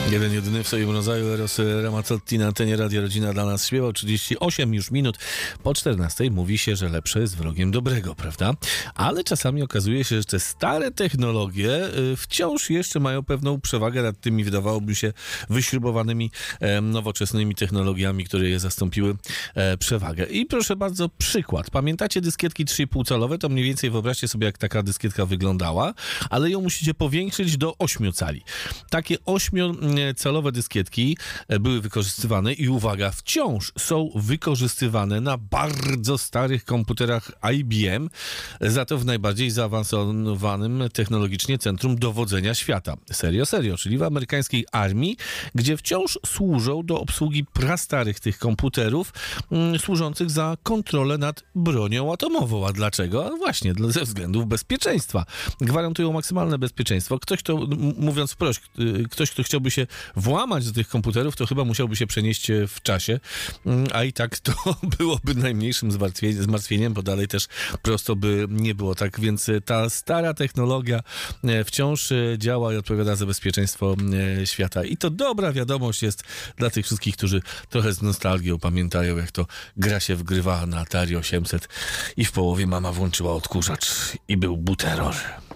Jeden jedyny w swoim rodzaju Eros Ramazzotti na antenie Radia Rodzina dla nas śpiewał. 38 już minut po 14 mówi się, że lepsze jest wrogiem dobrego, prawda? Ale czasami okazuje się, że te stare technologie wciąż jeszcze mają pewną przewagę nad tymi, wydawałoby się, wyśrubowanymi, nowoczesnymi technologiami, które je zastąpiły przewagę. I proszę bardzo, przykład. Pamiętacie dyskietki 3,5 calowe? To mniej więcej wyobraźcie sobie, jak taka dyskietka wyglądała, ale ją musicie powiększyć do 8 cali. Takie 8-calowe dyskietki były wykorzystywane i uwaga, wciąż są wykorzystywane na bardzo starych komputerach IBM, za to w najbardziej zaawansowanym technologicznie centrum dowodzenia świata. Serio, czyli w amerykańskiej armii, gdzie wciąż służą do obsługi prastarych tych komputerów, służących za kontrolę nad bronią atomową. A dlaczego? Właśnie, ze względów bezpieczeństwa. Gwarantują maksymalne bezpieczeństwo. Ktoś, kto chciałby się włamać do tych komputerów, to chyba musiałby się przenieść w czasie, a i tak to byłoby najmniejszym zmartwieniem, bo dalej też prosto by nie było. Tak więc ta stara technologia wciąż działa i odpowiada za bezpieczeństwo świata. I to dobra wiadomość jest dla tych wszystkich, którzy trochę z nostalgią pamiętają, jak to gra się wgrywała na Atari 800 i w połowie mama włączyła odkurzacz i był buteror.